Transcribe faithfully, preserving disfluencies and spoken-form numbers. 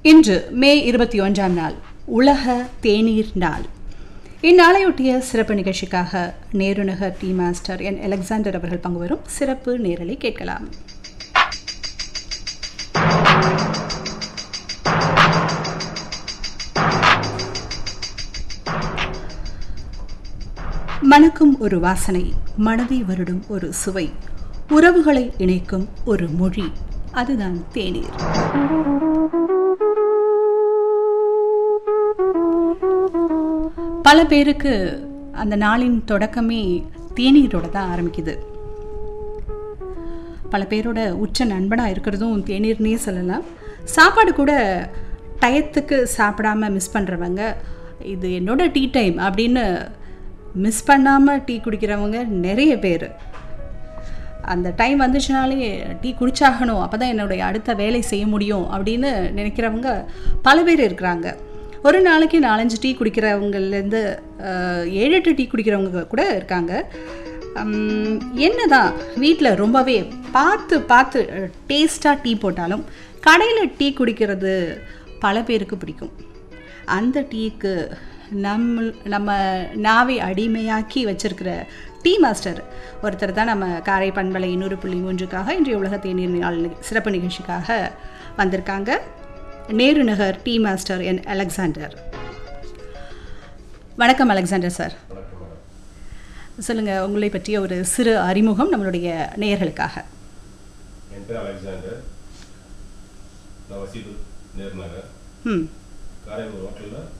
இன்று மே இருபத்தி ஒன்றாம் நாள் உலக தேநீர் நாள். இந்நாளையொட்டிய சிறப்பு நிகழ்ச்சிக்காக நேருநகர் டீ மாஸ்டர் என் அலெக்சாண்டர் அவர்கள் பங்கு வரும் சிறப்பு நேரலை கேட்கலாம். மணக்கும் ஒரு வாசனை, மனதை வருடும் ஒரு சுவை, உறவுகளை இணைக்கும் ஒரு மொழி, அதுதான் தேநீர். பல பேருக்கு அந்த நாளின் தொடக்கமே தேநீரோட தான் ஆரம்பிக்குது. பல பேரோட உச்ச நண்பனாக இருக்கிறதும் தேநீர்னே சொல்லலாம். சாப்பாடு கூட டயத்துக்கு சாப்பிடாம மிஸ் பண்ணுறவங்க, இது என்னோட டீ டைம் அப்படின்னு மிஸ் பண்ணாமல் டீ குடிக்கிறவங்க நிறைய பேர். அந்த டைம் வந்துச்சுனாலே டீ குடிச்சாகணும், அப்போ தான் என்னுடைய அடுத்த வேலை செய்ய முடியும் அப்படின்னு நினைக்கிறவங்க பல பேர் இருக்கிறாங்க. ஒரு நாளைக்கு நாலஞ்சு டீ குடிக்கிறவங்கலேருந்து ஏழு எட்டு டீ குடிக்கிறவங்க கூட இருக்காங்க. என்ன தான் வீட்டில் ரொம்பவே பார்த்து பார்த்து டேஸ்ட்டாக டீ போட்டாலும் கடையில் டீ குடிக்கிறது பல பேருக்கு பிடிக்கும். அந்த டீக்கு நம்ம நம்ம நாவை அடிமையாக்கி வச்சிருக்கிற டீ மாஸ்டர் ஒருத்தர் தான் நம்ம காரை பண்பலை நூறு புள்ளி மூன்றுக்காக இன்றைய உலக தேநீர் நாள் சிறப்பு நிகழ்ச்சிக்காக வந்திருக்காங்க. நேருநகர் டீ மாஸ்டர் என் அலெக்சாண்டர். வணக்கம் அலெக்சாண்டர் சார். சொல்லுங்கள், உங்களை பற்றிய ஒரு சிறு அறிமுகம் நம்மளுடைய நேயர்களுக்காக. என் பேர் அலெக்சாண்டர். நான் வசித்து நேருநகர். ம் காரையூர் ஹோட்டலில்